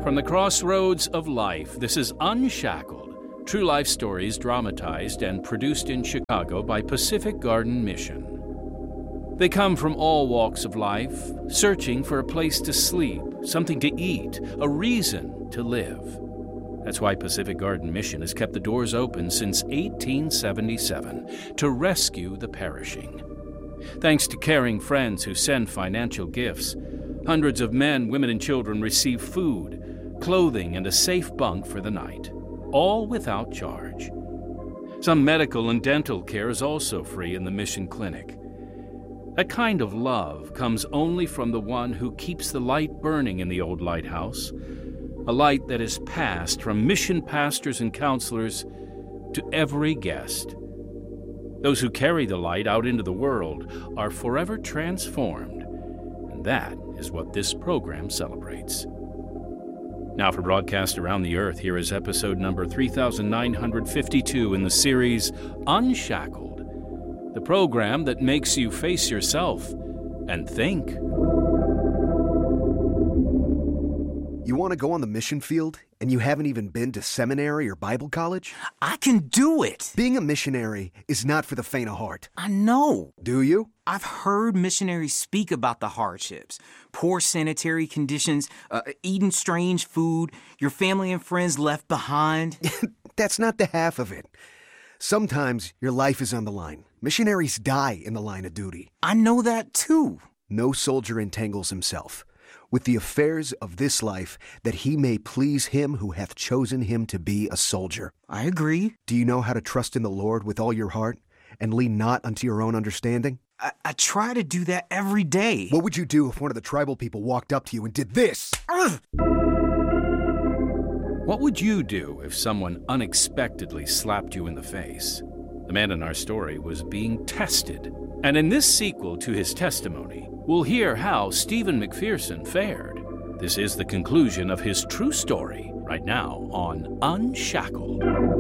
From the crossroads of life, this is Unshackled, true life stories dramatized and produced in Chicago by Pacific Garden Mission. They come from all walks of life, searching for a place to sleep, something to eat, a reason to live. That's why Pacific Garden Mission has kept the doors open since 1877 to rescue the perishing. Thanks to caring friends who send financial gifts, hundreds of men, women, and children receive food, clothing, and a safe bunk for the night, all without charge. Some medical and dental care is also free in the Mission Clinic. That kind of love comes only from the one who keeps the light burning in the old lighthouse, a light that is passed from mission pastors and counselors to every guest. Those who carry the light out into the world are forever transformed, and that is what this program celebrates. Now for broadcast around the earth, here is episode number 3952 in the series Unshackled, the program that makes you face yourself and think. You want to go on the mission field and you haven't even been to seminary or Bible college? I can do it! Being a missionary is not for the faint of heart. I know. Do you? I've heard missionaries speak about the hardships, poor sanitary conditions, eating strange food, your family and friends left behind. That's not the half of it. Sometimes your life is on the line. Missionaries die in the line of duty. I know that too. No soldier entangles himself with the affairs of this life, that he may please him who hath chosen him to be a soldier. I agree. Do you know how to trust in the Lord with all your heart and lean not unto your own understanding? I try to do that every day. What would you do if one of the tribal people walked up to you and did this? What would you do if someone unexpectedly slapped you in the face? The man in our story was being tested. And in this sequel to his testimony, we'll hear how Stephen McPherson fared. This is the conclusion of his true story, right now on Unshackled.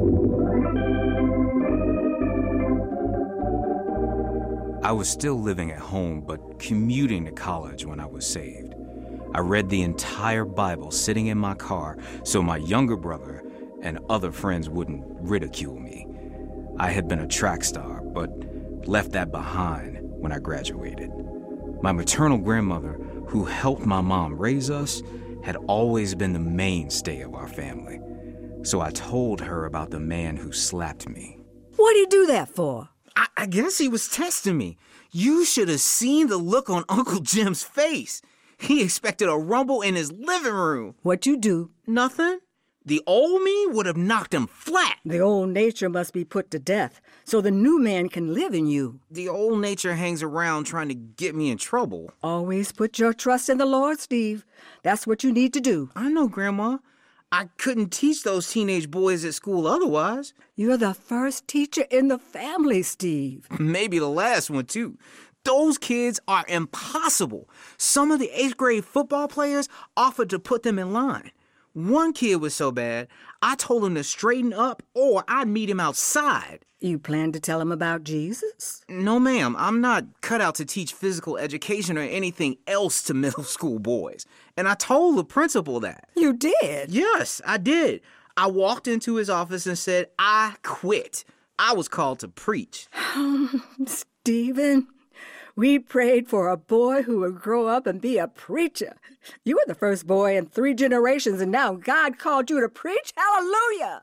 I was still living at home, but commuting to college when I was saved. I read the entire Bible sitting in my car so my younger brother and other friends wouldn't ridicule me. I had been a track star, but left that behind when I graduated. My maternal grandmother, who helped my mom raise us, had always been the mainstay of our family. So I told her about the man who slapped me. What'd he do that for? I guess he was testing me. You should have seen the look on Uncle Jim's face. He expected a rumble in his living room. What'd you do? Nothing. The old me would have knocked him flat. The old nature must be put to death, so the new man can live in you. The old nature hangs around trying to get me in trouble. Always put your trust in the Lord, Steve. That's what you need to do. I know, Grandma. I couldn't teach those teenage boys at school otherwise. You're the first teacher in the family, Steve. Maybe the last one, too. Those kids are impossible. Some of the 8th grade football players offered to put them in line. One kid was so bad, I told him to straighten up or I'd meet him outside. You plan to tell him about Jesus? No, ma'am. I'm not cut out to teach physical education or anything else to middle school boys. And I told the principal that. You did? Yes, I did. I walked into his office and said, I quit. I was called to preach. Stephen, we prayed for a boy who would grow up and be a preacher. You were the first boy in 3 generations, and now God called you to preach? Hallelujah!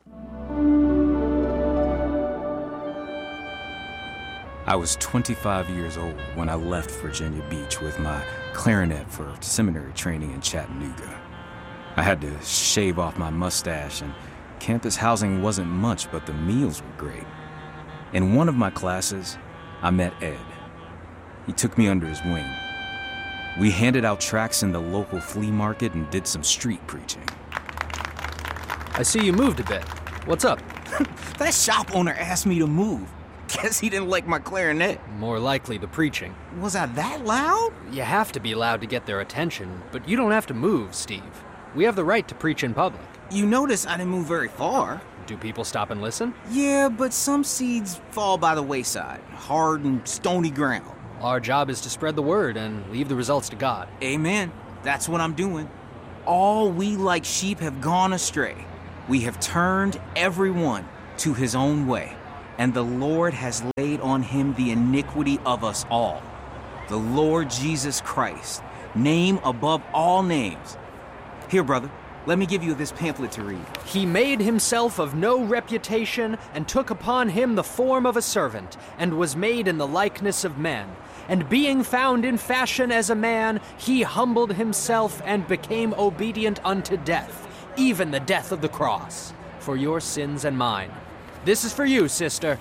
I was 25 years old when I left Virginia Beach with my clarinet for seminary training in Chattanooga. I had to shave off my mustache, and campus housing wasn't much, but the meals were great. In one of my classes, I met Ed. He took me under his wing. We handed out tracts in the local flea market and did some street preaching. I see you moved a bit. What's up? That shop owner asked me to move. Guess he didn't like my clarinet. More likely the preaching. Was I that loud? You have to be loud to get their attention, but you don't have to move, Steve. We have the right to preach in public. You notice I didn't move very far. Do people stop and listen? Yeah, but some seeds fall by the wayside, hard and stony ground. Our job is to spread the word and leave the results to God. Amen. That's what I'm doing. all we like sheep have gone astray. We have turned everyone to his own way, and the Lord has laid on him the iniquity of us all. The Lord Jesus Christ, name above all names. Here, brother, let me give you this pamphlet to read. He made himself of no reputation, and took upon him the form of a servant, and was made in the likeness of men. And being found in fashion as a man, he humbled himself and became obedient unto death, even the death of the cross, for your sins and mine. This is for you, sister.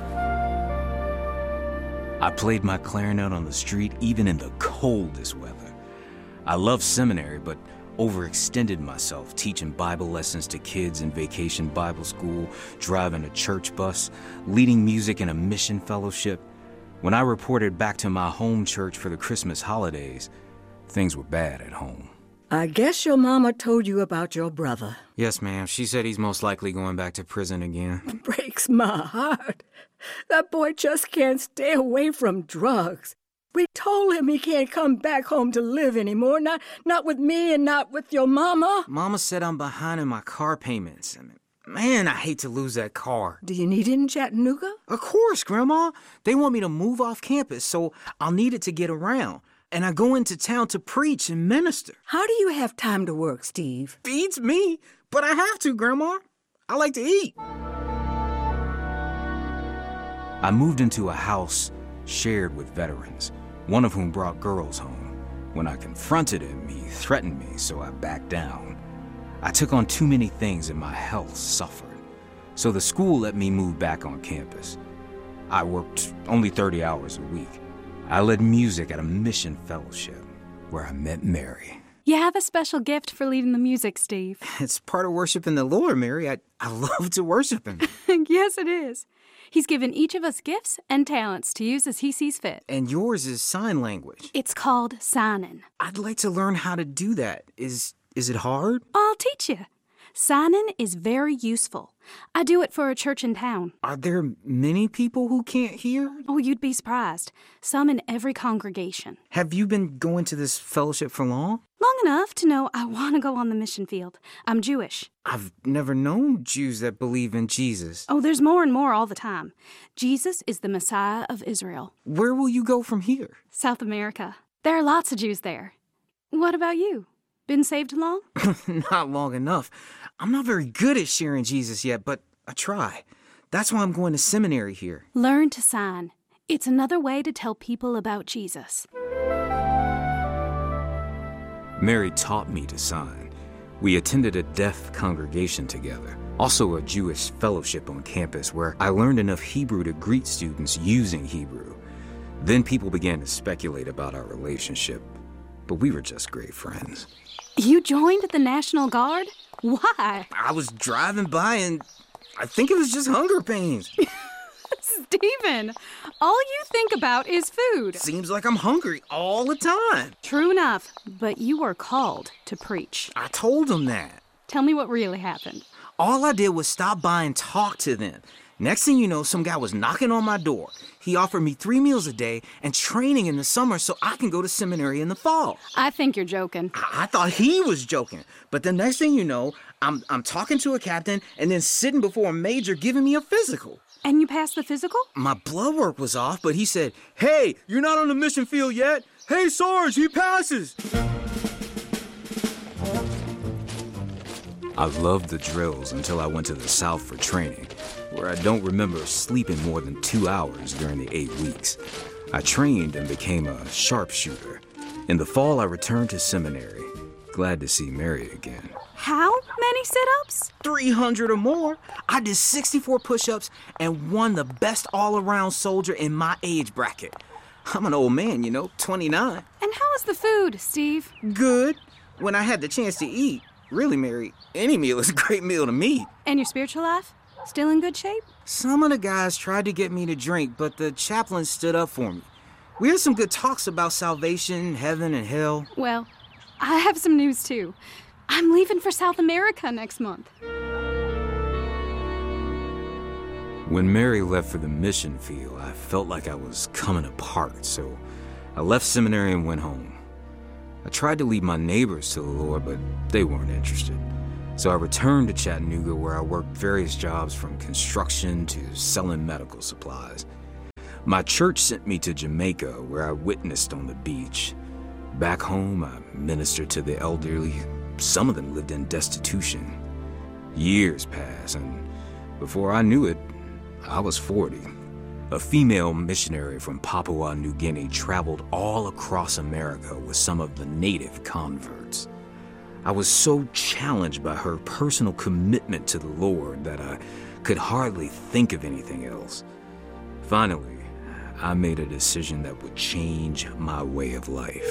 I played my clarinet on the street even in the coldest weather. I loved seminary, but overextended myself teaching Bible lessons to kids in vacation Bible school, driving a church bus, leading music in a mission fellowship. When I reported back to my home church for the Christmas holidays, things were bad at home. I guess your mama told you about your brother. Yes, ma'am. She said he's most likely going back to prison again. Breaks my heart. That boy just can't stay away from drugs. We told him he can't come back home to live anymore, not with me and not with your mama. Mama said I'm behind in my car payments. Man, I hate to lose that car. Do you need it in Chattanooga? Of course, Grandma. They want me to move off campus, so I'll need it to get around. And I go into town to preach and minister. How do you have time to work, Steve? Beats me, but I have to, Grandma. I like to eat. I moved into a house shared with veterans, one of whom brought girls home. When I confronted him, he threatened me, so I backed down. I took on too many things and my health suffered. So the school let me move back on campus. I worked only 30 hours a week. I led music at a mission fellowship where I met Mary. You have a special gift for leading the music, Steve. It's part of worshiping the Lord, Mary. I love to worship him. Yes, it is. He's given each of us gifts and talents to use as he sees fit. And yours is sign language. It's called signing. I'd like to learn how to do that. Is it hard? I'll teach you. Signing is very useful. I do it for a church in town. Are there many people who can't hear? Oh, you'd be surprised. Some in every congregation. Have you been going to this fellowship for long? Long enough to know I want to go on the mission field. I'm Jewish. I've never known Jews that believe in Jesus. Oh, there's more and more all the time. Jesus is the Messiah of Israel. Where will you go from here? South America. There are lots of Jews there. What about you? Been saved long? Not long enough. I'm not very good at sharing Jesus yet, but I try. That's why I'm going to seminary here. Learn to sign. It's another way to tell people about Jesus. Mary taught me to sign. We attended a deaf congregation together, also a Jewish fellowship on campus where I learned enough Hebrew to greet students using Hebrew. Then people began to speculate about our relationship, but we were just great friends. You joined the National Guard? Why? I was driving by and I think it was just hunger pains. Stephen, all you think about is food. Seems like I'm hungry all the time. True enough, but you were called to preach. I told them that. Tell me what really happened. All I did was stop by and talk to them. Next thing you know, some guy was knocking on my door. He offered me 3 meals a day and training in the summer so I can go to seminary in the fall. I think you're joking. I thought he was joking. But the next thing you know, I'm talking to a captain and then sitting before a major giving me a physical. And you passed the physical? My blood work was off, but he said, "Hey, you're not on the mission field yet. Hey, Sarge, he passes." I loved the drills until I went to the South for training, where I don't remember sleeping more than 2 hours during the 8 weeks. I trained and became a sharpshooter. In the fall, I returned to seminary, glad to see Mary again. How many sit-ups? 300 or more. I did 64 push-ups and won the best all-around soldier in my age bracket. I'm an old man, 29. And how is the food, Steve? Good. When I had the chance to eat. Really, Mary, any meal is a great meal to me. And your spiritual life? Still in good shape? Some of the guys tried to get me to drink, but the chaplain stood up for me. We had some good talks about salvation, heaven, and hell. Well, I have some news, too. I'm leaving for South America next month. When Mary left for the mission field, I felt like I was coming apart, so I left seminary and went home. I tried to lead my neighbors to the Lord, but they weren't interested. So I returned to Chattanooga, where I worked various jobs from construction to selling medical supplies. My church sent me to Jamaica, where I witnessed on the beach. Back home, I ministered to the elderly. Some of them lived in destitution. Years passed, and before I knew it, I was 40. A female missionary from Papua New Guinea traveled all across America with some of the native converts. I was so challenged by her personal commitment to the Lord that I could hardly think of anything else. Finally, I made a decision that would change my way of life.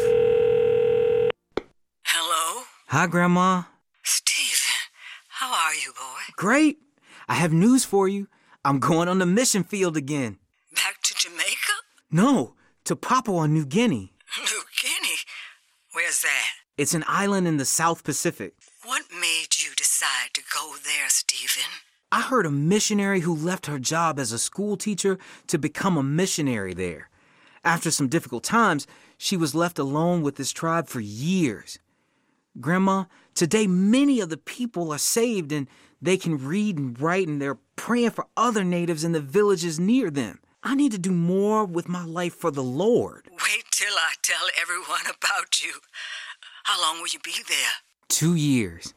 Hello? Hi, Grandma. Stephen, how are you, boy? Great. I have news for you. I'm going on the mission field again. Back to Jamaica? No, to Papua New Guinea. New Guinea? Where's that? It's an island in the South Pacific. What made you decide to go there, Stephen? I heard a missionary who left her job as a school teacher to become a missionary there. After some difficult times, she was left alone with this tribe for years. Grandma, today many of the people are saved and they can read and write, and they're praying for other natives in the villages near them. I need to do more with my life for the Lord. Wait till I tell everyone about you. How long will you be there? 2 years.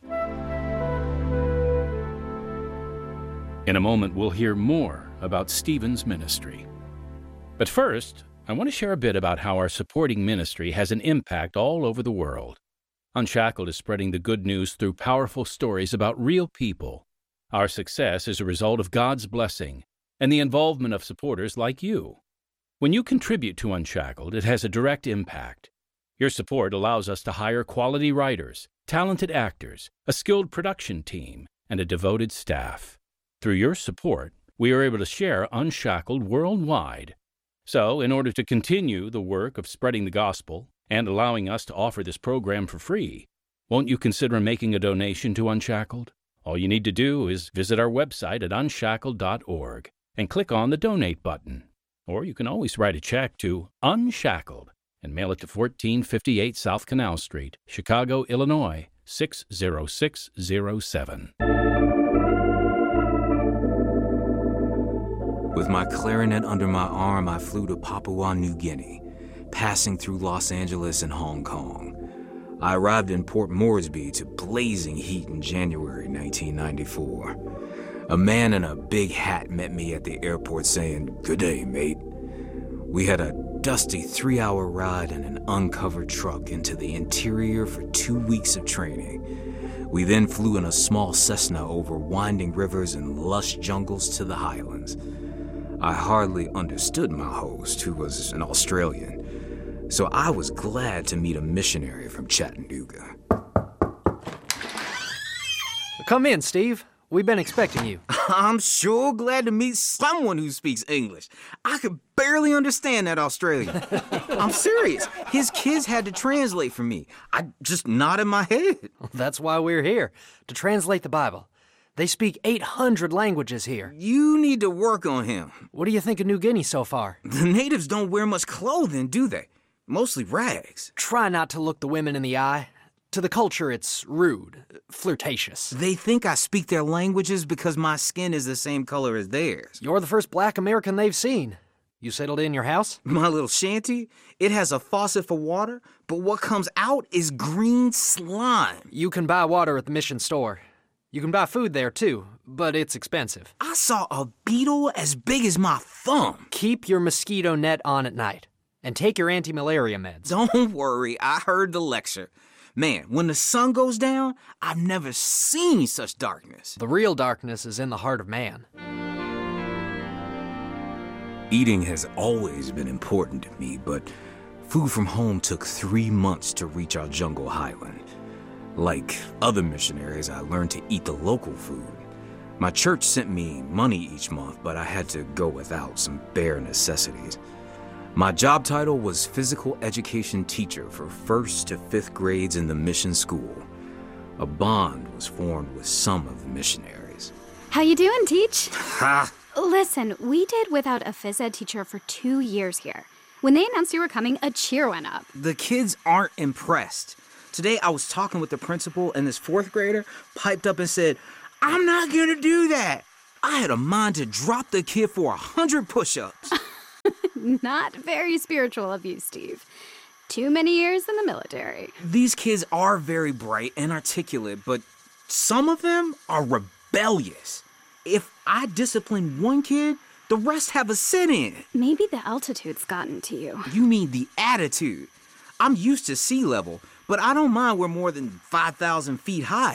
In a moment, we'll hear more about Stephen's ministry. But first, I want to share a bit about how our supporting ministry has an impact all over the world. Unshackled is spreading the good news through powerful stories about real people. Our success is a result of God's blessing and the involvement of supporters like you. When you contribute to Unshackled, it has a direct impact. Your support allows us to hire quality writers, talented actors, a skilled production team, and a devoted staff. Through your support, we are able to share Unshackled worldwide. So, in order to continue the work of spreading the gospel and allowing us to offer this program for free, won't you consider making a donation to Unshackled? All you need to do is visit our website at unshackled.org and click on the Donate button. Or you can always write a check to Unshackled and mail it to 1458 South Canal Street, Chicago, Illinois, 60607. With my clarinet under my arm, I flew to Papua New Guinea, passing through Los Angeles and Hong Kong. I arrived in Port Moresby to blazing heat in January 1994. A man in a big hat met me at the airport saying, "Good day, mate." We had a dusty 3-hour ride in an uncovered truck into the interior for 2 weeks of training. We then flew in a small Cessna over winding rivers and lush jungles to the highlands. I hardly understood my host, who was an Australian, so I was glad to meet a missionary from Chattanooga. Come in, Steve. We've been expecting you. I'm sure glad to meet someone who speaks English. I could barely understand that Australian. I'm serious. His kids had to translate for me. I just nodded my head. That's why we're here, to translate the Bible. They speak 800 languages here. You need to work on him. What do you think of New Guinea so far? The natives don't wear much clothing, do they? Mostly rags. Try not to look the women in the eye. To the culture, it's rude, flirtatious. They think I speak their languages because my skin is the same color as theirs. You're the first black American they've seen. You settled in your house? My little shanty, it has a faucet for water, but what comes out is green slime. You can buy water at the mission store. You can buy food there, too, but it's expensive. I saw a beetle as big as my thumb. Keep your mosquito net on at night, and take your anti-malaria meds. Don't worry, I heard the lecture. Man, when the sun goes down, I've never seen such darkness. The real darkness is in the heart of man. Eating has always been important to me, but food from home took 3 months to reach our jungle highland. Like other missionaries, I learned to eat the local food. My church sent me money each month, but I had to go without some bare necessities. My job title was physical education teacher for 1st to 5th grades in the mission school. A bond was formed with some of the missionaries. How you doing, Teach? Ha! Listen, we did without a phys ed teacher for 2 years here. When they announced you were coming, a cheer went up. The kids aren't impressed. Today I was talking with the principal and this 4th grader piped up and said, "I'm not gonna do that." I had a mind to drop the kid for 100 push-ups. Not very spiritual of you, Steve. Too many years in the military. These kids are very bright and articulate, but some of them are rebellious. If I discipline one kid, the rest have a sit-in. Maybe the altitude's gotten to you. You mean the attitude. I'm used to sea level, but I don't mind we're more than 5,000 feet high.